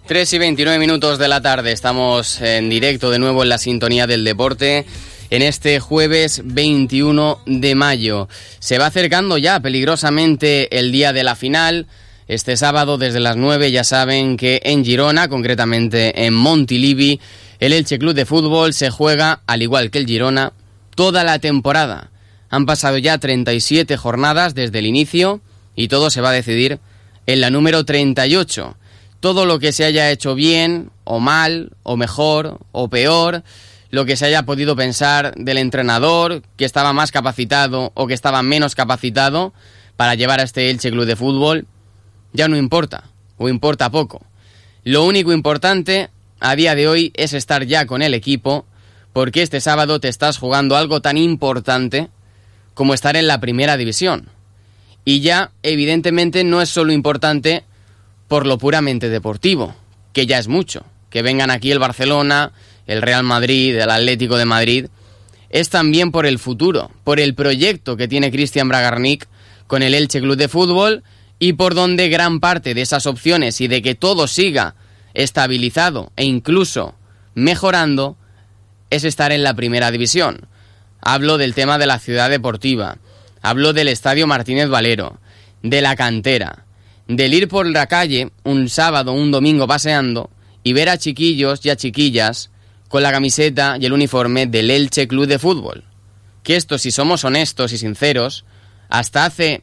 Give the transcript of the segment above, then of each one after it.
3:29 de la tarde, estamos en directo de nuevo en la sintonía del deporte en este jueves 21 de mayo. Se va acercando ya peligrosamente el día de la final. Este sábado desde las 9 ya saben que en Girona, concretamente en Montilivi, el Elche Club de Fútbol se juega, al igual que el Girona, toda la temporada. Han pasado ya 37 jornadas desde el inicio y todo se va a decidir en la número 38. Todo lo que se haya hecho bien, o mal, o mejor, o peor, lo que se haya podido pensar del entrenador, que estaba más capacitado o que estaba menos capacitado para llevar a este Elche Club de Fútbol, ya no importa, o importa poco. Lo único importante a día de hoy es estar ya con el equipo, porque este sábado te estás jugando algo tan importante como estar en la primera división. Y ya, evidentemente, no es solo importante por lo puramente deportivo, que ya es mucho. Que vengan aquí el Barcelona, el Real Madrid, el Atlético de Madrid, es también por el futuro, por el proyecto que tiene Cristian Bragarnik con el Elche Club de Fútbol y por donde gran parte de esas opciones y de que todo siga estabilizado e incluso mejorando es estar en la primera división. Hablo del tema de la ciudad deportiva, hablo del Estadio Martínez Valero, de la cantera, del ir por la calle un sábado, un domingo paseando y ver a chiquillos y a chiquillas con la camiseta y el uniforme del Elche Club de Fútbol. Que esto, si somos honestos y sinceros, hasta hace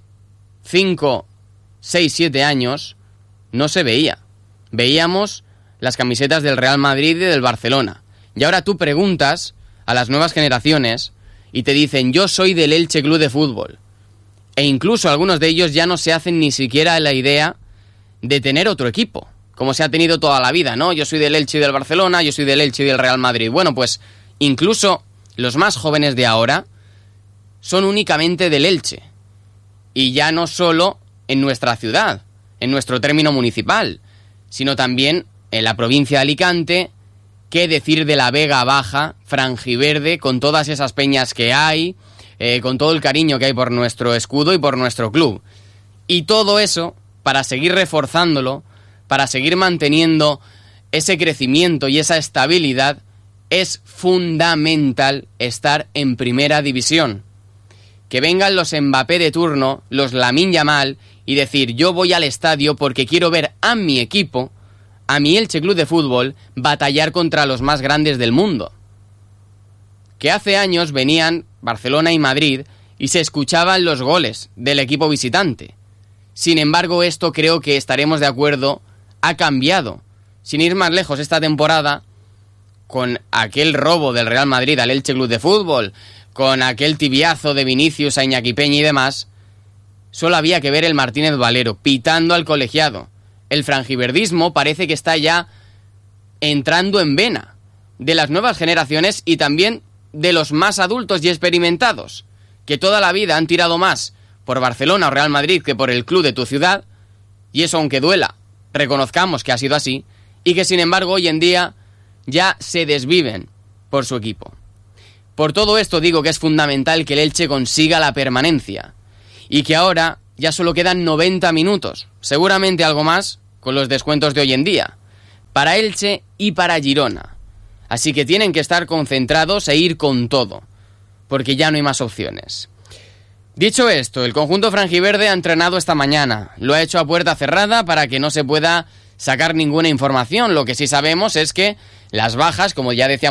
5, 6, 7 años no se veía. Veíamos las camisetas del Real Madrid y del Barcelona. Y ahora tú preguntas a las nuevas generaciones y te dicen, yo soy del Elche Club de Fútbol. E incluso algunos de ellos ya no se hacen ni siquiera la idea de tener otro equipo, como se ha tenido toda la vida, ¿no? Yo soy del Elche y del Barcelona, yo soy del Elche y del Real Madrid. Bueno, pues incluso los más jóvenes de ahora son únicamente del Elche. Y ya no solo en nuestra ciudad, en nuestro término municipal, sino también en la provincia de Alicante, qué decir de la Vega Baja, franjiverde, con todas esas peñas que hay, con todo el cariño que hay por nuestro escudo y por nuestro club. Y todo eso, para seguir reforzándolo, para seguir manteniendo ese crecimiento y esa estabilidad, es fundamental estar en primera división. Que vengan los Mbappé de turno, los Lamine Yamal, y decir, yo voy al estadio porque quiero ver a mi equipo, a mi Elche Club de Fútbol, batallar contra los más grandes del mundo. Que hace años venían Barcelona y Madrid y se escuchaban los goles del equipo visitante. Sin embargo, esto creo que estaremos de acuerdo, ha cambiado. Sin ir más lejos, esta temporada, con aquel robo del Real Madrid al Elche Club de Fútbol, con aquel tibiazo de Vinicius a Iñaki Peña y demás, solo había que ver el Martínez Valero pitando al colegiado. El franjiverdismo parece que está ya entrando en vena de las nuevas generaciones y también de los más adultos y experimentados, que toda la vida han tirado más por Barcelona o Real Madrid que por el club de tu ciudad, y eso, aunque duela, reconozcamos que ha sido así, y que sin embargo hoy en día ya se desviven por su equipo. Por todo esto digo que es fundamental que el Elche consiga la permanencia, y que ahora ya solo quedan 90 minutos, seguramente algo más con los descuentos de hoy en día, para Elche y para Girona. Así que tienen que estar concentrados e ir con todo, porque ya no hay más opciones. Dicho esto, el conjunto franjiverde ha entrenado esta mañana. Lo ha hecho a puerta cerrada para que no se pueda sacar ninguna información. Lo que sí sabemos es que las bajas, como ya decíamos